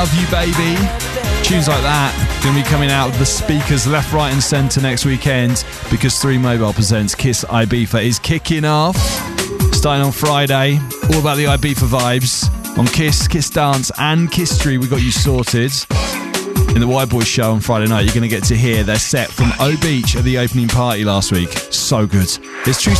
Love You Baby. Tunes like that going to be coming out of the speakers left, right and centre next weekend because 3 Mobile presents Kiss Ibiza is kicking off. Starting on Friday. All about the Ibiza vibes. On Kiss, Kiss Dance and Kiss Street, we got you sorted. In the White Boys show on Friday night, you're going to get to hear their set from O Beach at the opening party last week. So good. It's true.